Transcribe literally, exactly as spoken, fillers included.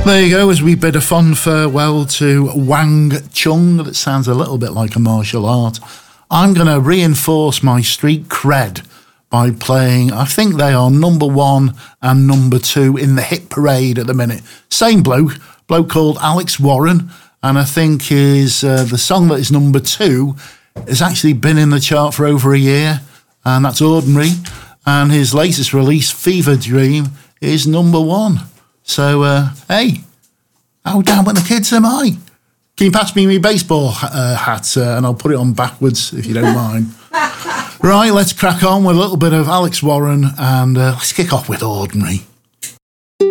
There you go, as we bid a fond farewell to Wang Chung, that sounds a little bit like a martial art. I'm going to reinforce my street cred by playing, I think they are number one and number two in the hit parade at the minute. Same bloke, bloke called Alex Warren, and I think his, uh, the song that is number two has actually been in the chart for over a year, and that's Ordinary. And his latest release, Fever Dream, is number one. So, uh, hey, how down with the kids am I? Can you pass me my baseball uh, hat uh, and I'll put it on backwards if you don't mind. Right, let's crack on with a little bit of Alex Warren and uh, let's kick off with Ordinary.